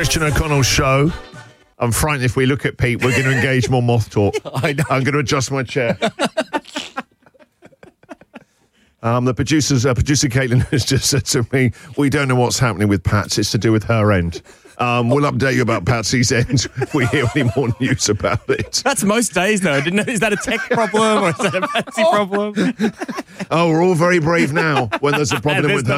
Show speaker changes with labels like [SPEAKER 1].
[SPEAKER 1] Christian O'Connell show. I'm frightened if we look at Pete, we're going to engage more moth talk.
[SPEAKER 2] I know.
[SPEAKER 1] I'm going to adjust my chair. The producer Caitlin has just said to me, we don't know what's happening with Pats. It's to do with her end. We'll update you about Patsy's end if we hear any more news about it.
[SPEAKER 2] That's most days now. Is that a tech problem or is that a Patsy problem?
[SPEAKER 1] Oh, we're all very brave now when there's a problem with her.